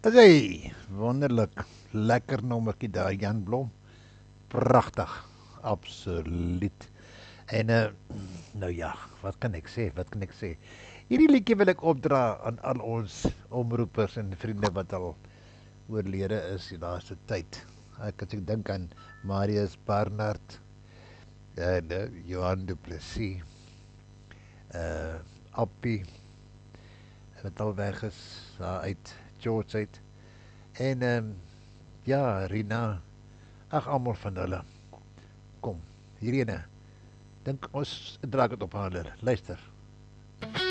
Is hy wonderlik lekker nommertjie daai Jan Blom. Pragtig. Absoluut. En nou ja, wat kan ek sê? Wat kan ek sê? Hierdie liedjie wil ek opdra aan al ons omroepers en vriende wat al oorlede is die laaste tyd. As ek dink aan Marius Barnard en Johan Du Plessis, Appie wat al weg is daar uit George uit. En ja, Rina, ag almal van hulle. Kom, hierdie ene. Dink ons draak dit op aan hulle. Luister.